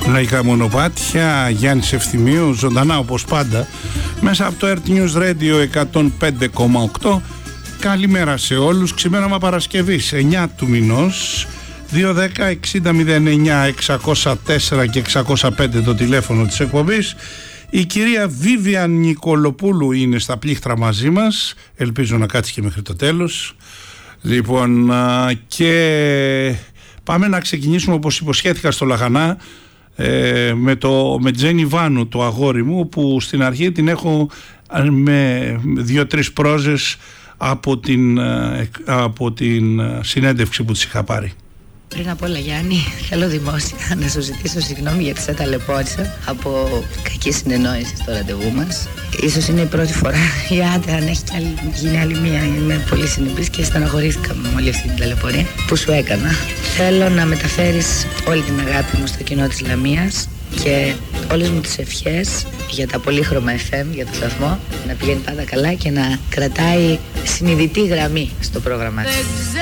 Λαϊκά μονοπάτια, Γιάννης Ευθυμίου, ζωντανά όπως πάντα, μέσα από το Earth News Radio 105,8. Καλημέρα σε όλους. Ξημέραμα Παρασκευής, 9 του μηνός, 210-60-09-604 και 605 το τηλέφωνο της εκπομπής. Η κυρία Βίβιαν Νικολοπούλου είναι στα πλήχτρα μαζί μας. Ελπίζω να κάτσει και μέχρι το τέλος. Λοιπόν, και πάμε να ξεκινήσουμε όπως υποσχέθηκα στο Λαχανά, με Τζένι Βάνου, το αγόρι μου, που στην αρχή την έχω με 2-3 πρόζες από την συνέντευξη που της είχα πάρει. Πριν απ' όλα, Γιάννη, θέλω δημόσια να σου ζητήσω συγγνώμη γιατί σε ταλαιπώρησα από κακή συνεννόηση στο ραντεβού μας. Ίσως είναι η πρώτη φορά, ή άντε αν έχει γίνει άλλη μία. Είμαι πολύ συνεπής και στεναχωρήθηκα με όλη αυτή την ταλαιπωρία που σου έκανα. Θέλω να μεταφέρεις όλη την αγάπη μου στο κοινό της Λαμίας και όλες μου τις ευχές για τα πολύχρωμα FM, για το σταθμό, να πηγαίνει πάντα καλά και να κρατάει συνειδητή γραμμή στο πρόγραμμα.